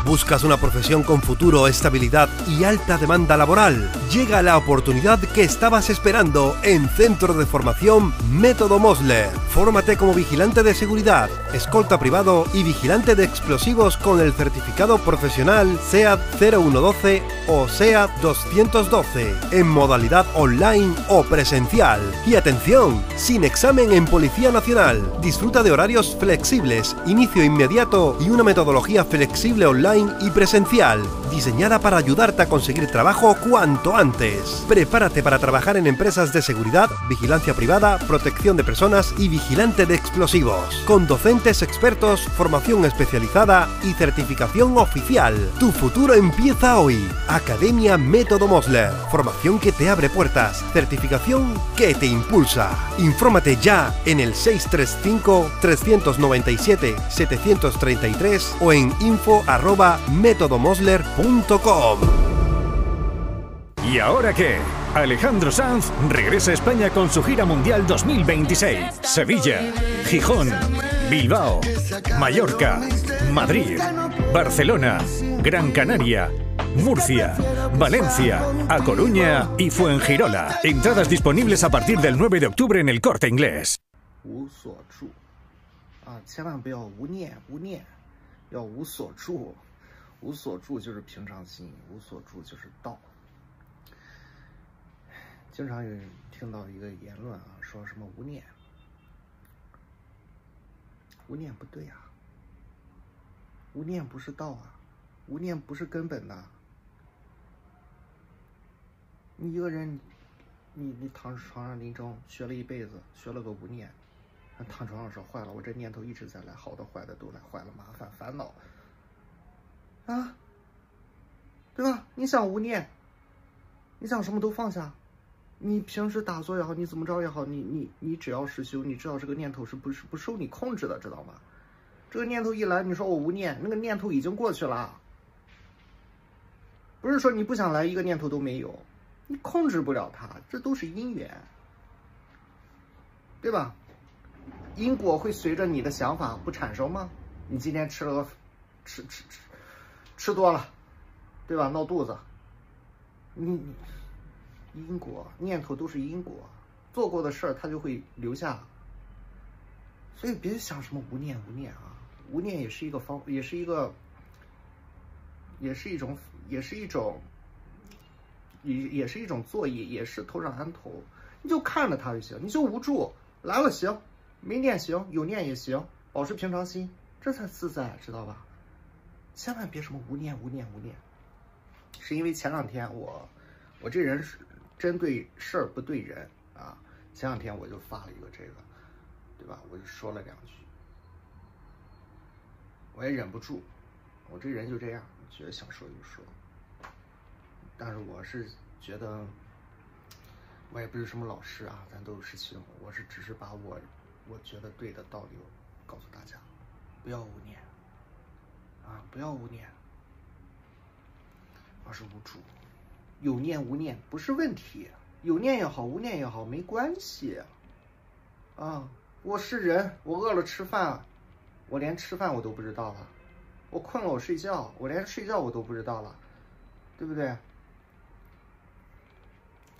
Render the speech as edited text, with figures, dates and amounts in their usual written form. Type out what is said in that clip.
¿Buscas una profesión con futuro, estabilidad y alta demanda laboral? Llega la oportunidad que estabas esperando en Centro de Formación Método Mosler. Fórmate como vigilante de seguridad, escolta privado y vigilante de explosivos con el certificado profesional SEAD 0112 o SEAD 212 en modalidad online o presencial. Y atención, sin examen en Policía Nacional. Disfruta de horarios flexibles, inicio inmediato y una metodología flexible online y presencial, diseñada para ayudarte a conseguir trabajo cuanto antes. Prepárate para trabajar en empresas de seguridad, vigilancia privada, protección de personas y vigilante de explosivos. Con docentes expertos, formación especializada y certificación oficial. Tu futuro empieza hoy. Academia Método Mosler. Formación que te abre puertas. Certificación que te impulsa. Infórmate ya en el 635-397-733 o en info@métodomosler.com. ¿Y ahora qué? Alejandro Sanz regresa a España con su gira mundial 2026. Sevilla, Gijón, Bilbao, Mallorca, Madrid, Barcelona, Gran Canaria, Murcia, Valencia, A Coruña y Fuengirola. Entradas disponibles a partir del 9 de octubre en El Corte Inglés. 无所住啊，千万不要无念，要无所住。无所住就是平常心，无所住就是道。经常有人听到一个言论啊，说什么无念，无念不对啊，无念不是道啊，无念不是根本的。你一个人，你躺床上临终学了一辈子，学了个无念，躺床上说坏了，我这念头一直在来，好的坏的都来，坏了麻烦烦恼啊，对吧？你想无念，你想什么都放下，你平时打坐也好，你怎么着也好，你只要实修，你知道这个念头是不受你控制的，知道吗？这个念头一来，你说我无念，那个念头已经过去了，不是说你不想来，一个念头都没有，你控制不了它，这都是因缘，对吧？因果会随着你的想法不产生吗？你今天吃多了，对吧？闹肚子，你因果念头都是因果，做过的事儿它就会留下，所以别想什么无念啊，无念也是一个也是一种作业，也是头上安头，你就看着它就行，你就无助，来了行，没念行，有念也行，保持平常心，这才自在，知道吧？千万别什么无念，是因为前两天我这人是针对事儿不对人啊，前两天我就发了一个这个，对吧？我就说了2句，我也忍不住，我这人就这样，觉得想说就说，但是我是觉得，我也不是什么老师啊，咱都有事情，我是只是把我觉得对的道理告诉大家，不要无念啊，不要无念，而是无助。有念无念不是问题，有念也好，无念也好，没关系啊。我是人，我饿了吃饭，我连吃饭我都不知道了；我困了我睡觉，我连睡觉我都不知道了，对不对？